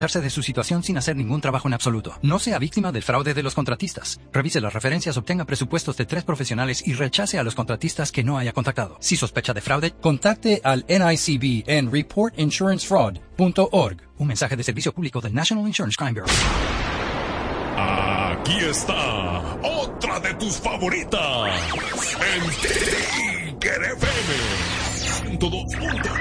de su situación sin hacer ningún trabajo en absoluto. No sea víctima del fraude de los contratistas. Revise las referencias, obtenga presupuestos de 3 profesionales y rechace a los contratistas que no haya contactado. Si sospecha de fraude, contacte al NICB en reportinsuranceFraud.org. Un mensaje de servicio público del National Insurance Crime Bureau. Aquí está otra de tus favoritas. El Tiger FM 102.3.